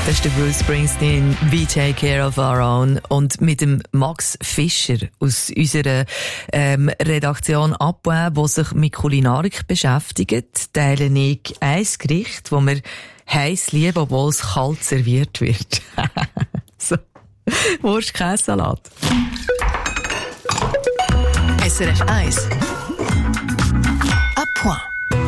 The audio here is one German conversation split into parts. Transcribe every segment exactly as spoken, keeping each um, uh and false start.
Das ist der Bruce Springsteen, «We Take Care of Our Own». Und mit dem Max Fischer aus unserer ähm, Redaktion «Abweb», der sich mit Kulinarik beschäftigt, teile ich ein Gericht, das wir heiß lieben, obwohl es kalt serviert wird. So. Wurst-Käsesalat. S R F eins. À point.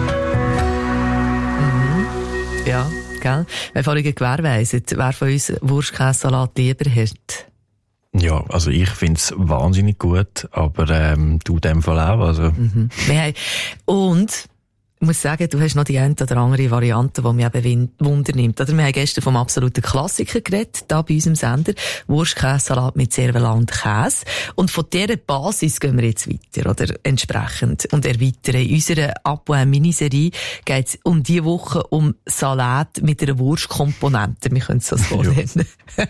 Mhm. Ja. Gell? Wenn vorhin gewährweisen, wer von uns Wurst-Käsesalat lieber hat. Ja, also ich find's wahnsinnig gut, aber ähm, du in dem Fall auch. Also. Mhm. Wir haben, und ich muss sagen, du hast noch die eine oder andere Variante, die mich eben Wunder nimmt. Oder wir haben gestern vom absoluten Klassiker geredet, da bei unserem Sender. Wurst-Käsesalat mit Cervelat und Käse. Und von dieser Basis gehen wir jetzt weiter, oder? Entsprechend. Und erweitern. In unserer Abwärm-Miniserie geht es um diese Woche um Salat mit einer Wurstkomponente. Wir können es so nennen.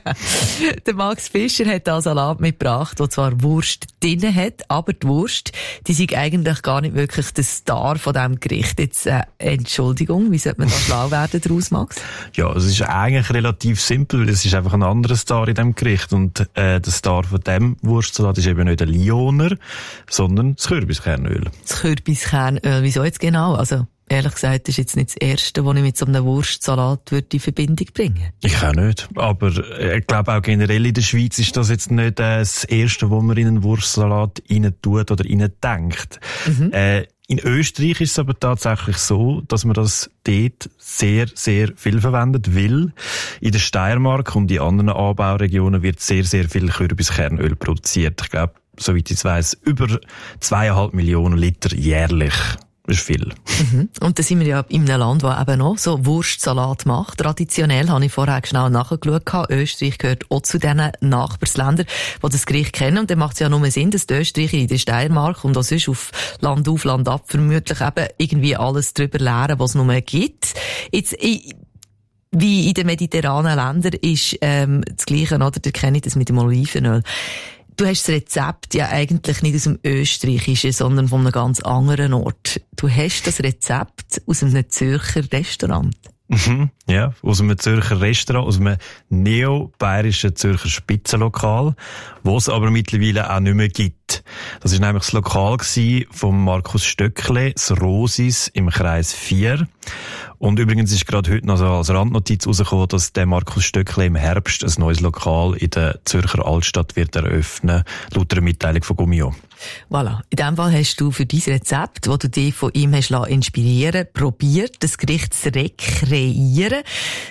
Der Max Fischer hat da Salat mitgebracht, der zwar Wurst drin hat, aber die Wurst, die sind eigentlich gar nicht wirklich der Star von diesem Gericht. Jetzt, äh, Entschuldigung, wie sollte man da schlau werden daraus, Max? Ja, es ist eigentlich relativ simpel, weil es ist einfach ein anderer Star in diesem Gericht. Und äh, der Star von diesem Wurstsalat ist eben nicht der Lioner, sondern das Kürbiskernöl. Das Kürbiskernöl, wieso jetzt genau? Also, ehrlich gesagt, das ist jetzt nicht das Erste, was ich mit so einem Wurstsalat würde in Verbindung bringen. Ich auch nicht. Aber ich glaube auch generell in der Schweiz ist das jetzt nicht äh, das Erste, wo man in einen Wurstsalat rein tut oder rein denkt. Mhm. Äh, In Österreich ist es aber tatsächlich so, dass man das dort sehr, sehr viel verwendet, weil in der Steiermark und in anderen Anbauregionen wird sehr, sehr viel Kürbiskernöl produziert. Ich glaube, soweit ich weiss, über zweieinhalb Millionen Liter jährlich. Das ist viel. Mhm. Und da sind wir ja in einem Land, das eben noch so Wurstsalat macht. Traditionell habe ich vorher schnell nachgeschaut. Österreich gehört auch zu diesen Nachbarsländern, die das Gericht kennen. Und dann macht es ja nur Sinn, dass die Österreicher in der Steiermark und auch sonst auf Land auf, Land ab vermutlich eben irgendwie alles drüber lernen, was es nur gibt. Jetzt, ich, wie in den mediterranen Ländern ist ähm, das Gleiche, oder? Da kenne ich das mit dem Olivenöl. Du hast das Rezept ja eigentlich nicht aus dem Österreichischen, sondern von einem ganz anderen Ort. Du hast das Rezept aus einem Zürcher Restaurant. Mhm, ja, aus einem Zürcher Restaurant, aus einem neo-bayerischen Zürcher Spitzenlokal, wo es aber mittlerweile auch nicht mehr gibt. Das ist nämlich das Lokal von Markus Stöckle, das Rosis im Kreis vier. Und übrigens ist gerade heute noch so als Randnotiz rausgekommen, dass der Markus Stöckle im Herbst ein neues Lokal in der Zürcher Altstadt wird eröffnen, laut einer Mitteilung von Gummio. Voilà. In dem Fall hast du für dein Rezept, das du dich von ihm hast inspirieren lassen, probiert, das Gericht zu rekreieren.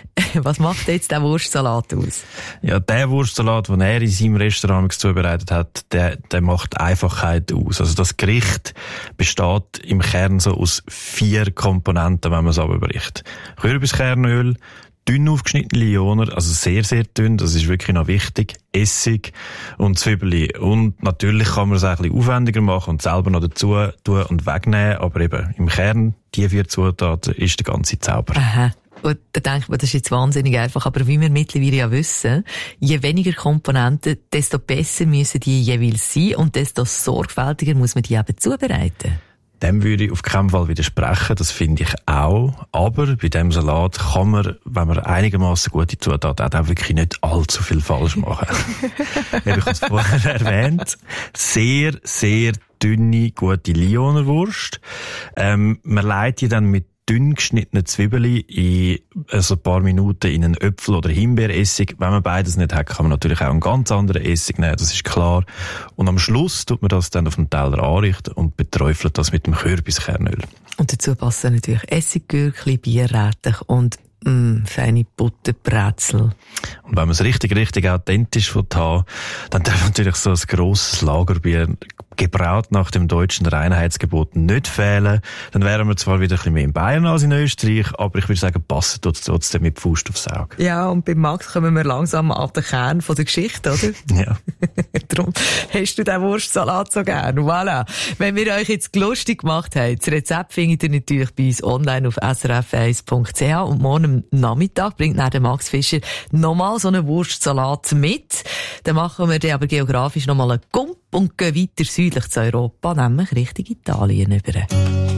Was macht jetzt der Wurstsalat aus? Ja, der Wurstsalat, den er in seinem Restaurant zubereitet hat, der, der macht Einfachheit aus. Also das Gericht besteht im Kern so aus vier Komponenten, wenn man es abbricht. Kürbiskernöl, dünn aufgeschnittene Lioner, also sehr, sehr dünn, das ist wirklich noch wichtig, Essig und Zwiebeln. Und natürlich kann man es auch ein bisschen aufwendiger machen und selber noch dazu tun und wegnehmen, aber eben im Kern, die vier Zutaten, ist der ganze Zauber. Aha. Und da denkt man, das ist jetzt wahnsinnig einfach. Aber wie wir mittlerweile ja wissen, je weniger Komponenten, desto besser müssen die jeweils sein und desto sorgfältiger muss man die eben zubereiten. Dem würde ich auf keinen Fall widersprechen, das finde ich auch. Aber bei dem Salat kann man, wenn man einigermaßen gute Zutaten hat, auch wirklich nicht allzu viel falsch machen. Wie habe ich es vorher erwähnt, sehr, sehr dünne, gute Lionerwurst. Ähm, man leitet die dann mit dünn geschnittene Zwiebeln in also ein paar Minuten in einen Äpfel- oder Himbeeressig. Wenn man beides nicht hat, kann man natürlich auch einen ganz anderen Essig nehmen, das ist klar. Und am Schluss tut man das dann auf den Teller anrichten und beträufelt das mit dem Kürbiskernöl. Und dazu passen natürlich Essiggürkli, Bierrätich und Mm, feine Butterbrezel. Und wenn man es richtig, richtig authentisch haben, dann darf natürlich so ein grosses Lagerbier, gebraut nach dem deutschen Reinheitsgebot, nicht fehlen. Dann wären wir zwar wieder ein bisschen mehr in Bayern als in Österreich, aber ich würde sagen, passen tut es trotzdem mit Faust aufs Auge. Ja, und bei Max kommen wir langsam an den Kern von der Geschichte, oder? Ja. Darum hast du den Wurstsalat so gern. Voilà. Wenn wir euch jetzt lustig gemacht haben, das Rezept findet ihr natürlich bei uns online auf s r f eins punkt c h und morgen am Nachmittag bringt dann der Max Fischer nochmal so einen Wurstsalat mit. Dann machen wir den aber geografisch nochmal einen Gump und gehen weiter südlich zu Europa, nämlich Richtung Italien rüber.